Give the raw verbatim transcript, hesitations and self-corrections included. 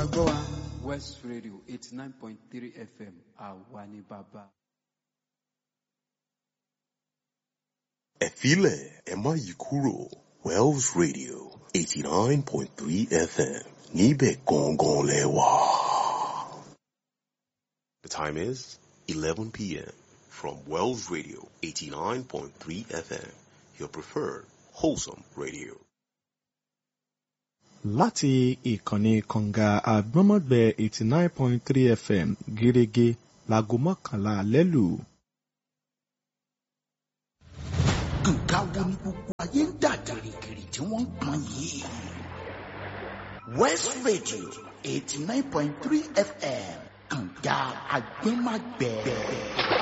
máa gbọ́ wa. West Radio eighty nine point three F M àwa ni bàbá. Ẹ filẹ̀ ẹ má yí kúrò Wells Radio eighty nine point three F M níbẹ̀ gangan lẹ wà. The time is eleven p m from Wells Radio eighty nine point three F M, your preferred wholesome radio. Láti ìkànnì kànga àgbọ́mọ̀gbẹ́ eighty nine point three F M gẹ́gẹ́ láago mọ́kànlá alẹ́ lù. Nǹkan wo ni gbogbo ayé ń dà gìrìgìrì tí wọ́n ń pọn yìí? West Radio eighty nine point three F M kànga àgbọ́mọ̀gbẹ́.